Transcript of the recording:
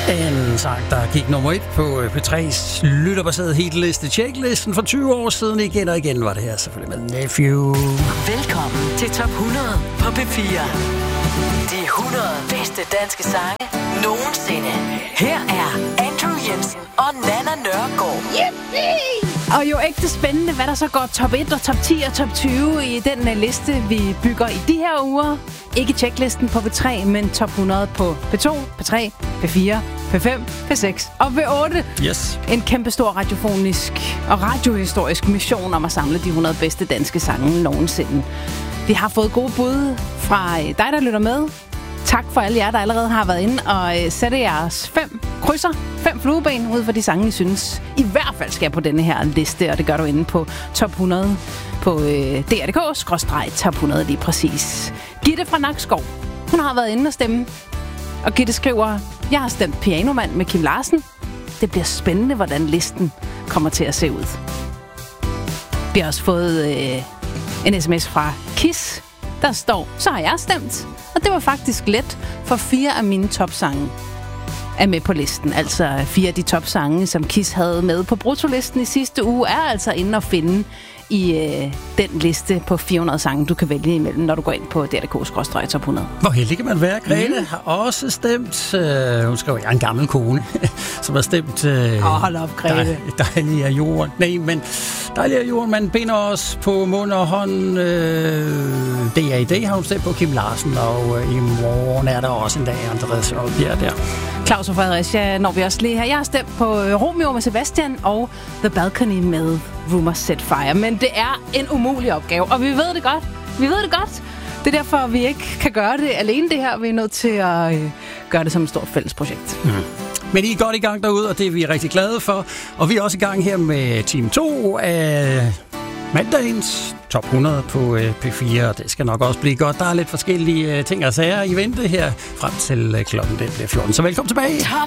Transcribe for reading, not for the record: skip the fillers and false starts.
En sang, der gik nummer 1 på P3's lytterbaserede hitliste. Checklisten for 20 år siden. Igen og igen var det her selvfølgelig med Nephew. Velkommen til Top 100 på P4. De 100 bedste danske sange nogensinde. Her er Andrew Jensen og Nana Nørgaard. Og jo ægte spændende, hvad der så går top 1 og top 10 og top 20 i den liste, vi bygger i de her uger. Ikke checklisten på P3, men top 100 på P2, P3, P4, P5, P6 og P8. Yes. En kæmpestor radiofonisk og radiohistorisk mission om at samle de 100 bedste danske sange nogensinde. Vi har fået gode bud fra dig, der lytter med. Tak for alle jer, der allerede har været inde og sætte jeres 5 krydser, 5 flueben ud for de sange, I synes i hvert fald skal på denne her liste, og det gør du inde på top 100 på dr.dk/top 100 lige præcis. Gitte fra Nakskov, hun har været inde og stemme, og Gitte skriver, jeg har stemt Pianomand med Kim Larsen. Det bliver spændende, hvordan listen kommer til at se ud. Vi har også fået en sms fra Kiss, der står, så har jeg stemt. Og det var faktisk let, for 4 af mine topsange er med på listen. Altså 4 af de topsange, som Kiss havde med på bruttolisten i sidste uge, er altså inde at finde i den liste på 400 sange, du kan vælge imellem, når du går ind på dr.dk/top 100. Hvor heldig kan man være? Grete har også stemt. Hun skrev, jeg er en gammel kone, som har stemt... hold op, Grete. Dejlig af jorden. Nej, men dejlig af jorden. Man binder os på mund og hånd. D.A.D. har hun stemt på Kim Larsen, og i morgen er der også en dag, Andreas Bjerg der. Claus og Fredericia når vi også lige her. Jeg har stemt på Romeo med Sebastian og The Balcony med Rumor Set Fire. Men det er en umulig opgave, og vi ved det godt. Det er derfor, vi ikke kan gøre det alene det her. Vi er nødt til at gøre det som et stort fælles projekt. Mm. Men I er godt i gang derude, og det er vi rigtig glade for. Og vi er også i gang her med Team 2 af mandagens top 100 på P4, og det skal nok også blive godt. Der er lidt forskellige ting og sager i vente her frem til klokken den bliver 14. Så velkommen tilbage. Top